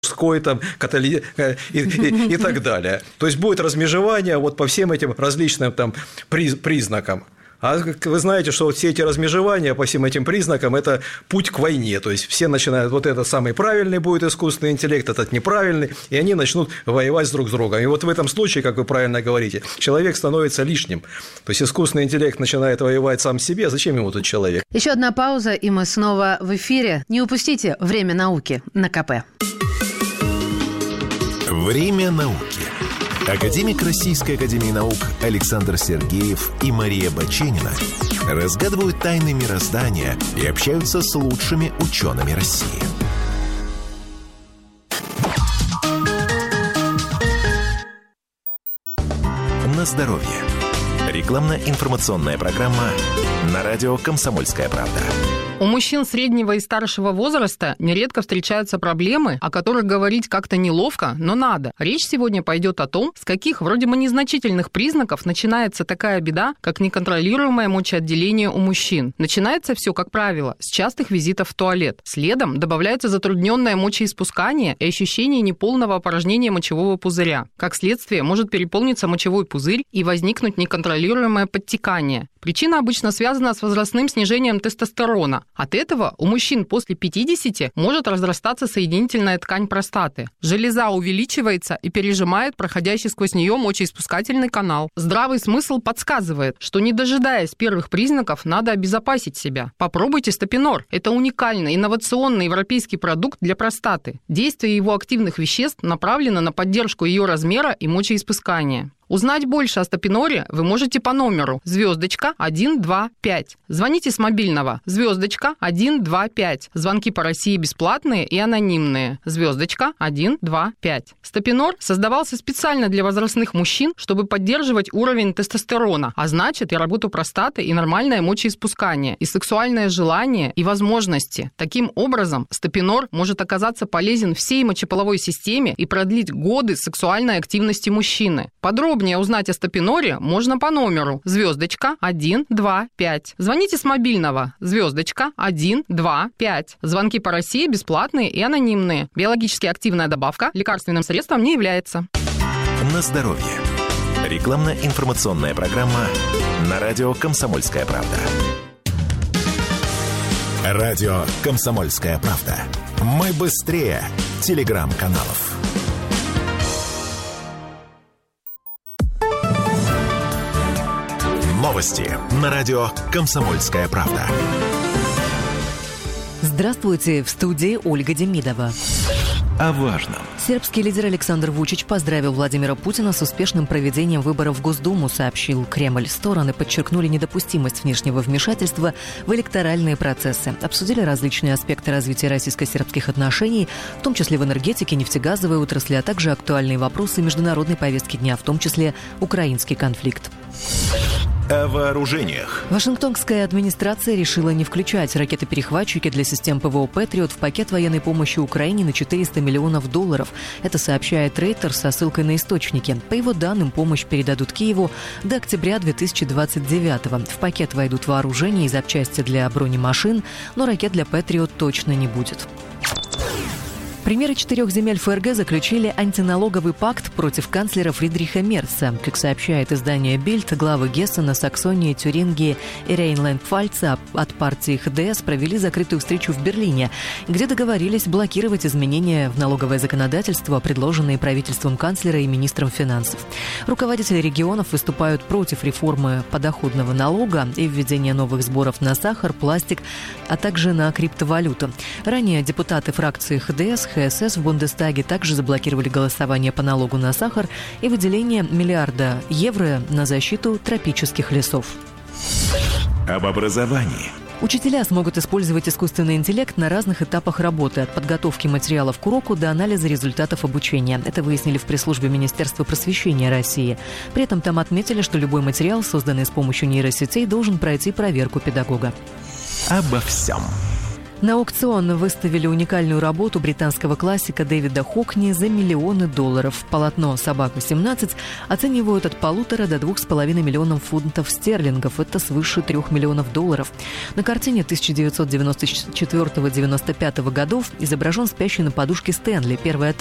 там, и так далее. То есть будет размежевание вот по всем этим различным там признакам. А вы знаете, что вот все эти размежевания по всем этим признакам – это путь к войне. То есть все начинают, вот этот самый правильный будет искусственный интеллект, этот неправильный, и они начнут воевать друг с другом. И вот в этом случае, как вы правильно говорите, человек становится лишним. То есть искусственный интеллект начинает воевать сам с себе. Зачем ему тут человек? Еще одна пауза, и мы снова в эфире. Не упустите «Время науки» на КП. Время науки. Академик Российской академии наук Александр Сергеев и Мария Баченина разгадывают тайны мироздания и общаются с лучшими учеными России. На здоровье. Рекламно-информационная программа на радио «Комсомольская правда». У мужчин среднего и старшего возраста нередко встречаются проблемы, о которых говорить как-то неловко, но надо. Речь сегодня пойдет о том, с каких вроде бы незначительных признаков начинается такая беда, как неконтролируемое мочеотделение у мужчин. Начинается все, как правило, с частых визитов в туалет. Следом добавляется затрудненное мочеиспускание и ощущение неполного опорожнения мочевого пузыря. Как следствие, может переполниться мочевой пузырь и возникнуть неконтролируемое подтекание. Причина обычно связана с возрастным снижением тестостерона. От этого у мужчин после 50 может разрастаться соединительная ткань простаты. Железа увеличивается и пережимает проходящий сквозь нее мочеиспускательный канал. Здравый смысл подсказывает, что не дожидаясь первых признаков, надо обезопасить себя. Попробуйте Стопинор. Это уникальный инновационный европейский продукт для простаты. Действие его активных веществ направлено на поддержку ее размера и мочеиспускания. Узнать больше о Стопиноре вы можете по номеру *125. Звоните с мобильного *125. Звонки по России бесплатные и анонимные *125. Стопинор создавался специально для возрастных мужчин, чтобы поддерживать уровень тестостерона, а значит и работу простаты, и нормальное мочеиспускание, и сексуальное желание, и возможности. Таким образом, Стопинор может оказаться полезен всей мочеполовой системе и продлить годы сексуальной активности мужчины. Подробнее узнать о Стопиноре можно по номеру *125. Звоните с мобильного *125. Звонки по России бесплатные и анонимные. Биологически активная добавка лекарственным средством не является. На здоровье. Рекламно-информационная программа на радио «Комсомольская правда». Радио «Комсомольская правда». Мы быстрее телеграм-каналов. Новости на радио «Комсомольская правда». Здравствуйте, в студии Ольга Демидова. О важном. Сербский лидер Александр Вучич поздравил Владимира Путина с успешным проведением выборов в Госдуму, сообщил Кремль. Стороны подчеркнули недопустимость внешнего вмешательства в электоральные процессы. Обсудили различные аспекты развития российско-сербских отношений, в том числе в энергетике, нефтегазовой отрасли, а также актуальные вопросы международной повестки дня, в том числе украинский конфликт. О вооружениях. Вашингтонская администрация решила не включать ракеты-перехватчики для систем ПВО «Патриот» в пакет военной помощи Украине на $400 миллионов. Это сообщает Рейтер со ссылкой на источники. По его данным, помощь передадут Киеву до октября 2029-го. В пакет войдут вооружения и запчасти для бронемашин, но ракет для «Патриот» точно не будет. Премьеры 4 земель ФРГ заключили антиналоговый пакт против канцлера Фридриха Мерца. Как сообщает издание «Бильд», главы Гессена, Саксонии, Тюрингии и Рейнланд-Пфальца от партии ХДС провели закрытую встречу в Берлине, где договорились блокировать изменения в налоговое законодательство, предложенные правительством канцлера и министром финансов. Руководители регионов выступают против реформы подоходного налога и введения новых сборов на сахар, пластик, а также на криптовалюту. Ранее депутаты фракции ХДС, ХСС в Бундестаге также заблокировали голосование по налогу на сахар и выделение €1 миллиарда на защиту тропических лесов. Об образовании. Учителя смогут использовать искусственный интеллект на разных этапах работы, от подготовки материалов к уроку до анализа результатов обучения. Это выяснили в пресс-службе Министерства просвещения России. При этом там отметили, что любой материал, созданный с помощью нейросетей, должен пройти проверку педагога. Обо всем. На аукцион выставили уникальную работу британского классика Дэвида Хокни за миллионы долларов. Полотно «Собака-17» оценивают от 1,5 до 2,5 миллионов фунтов стерлингов. Это свыше 3 миллионов долларов. На картине 1994-95 годов изображен спящий на подушке Стэнли. Первая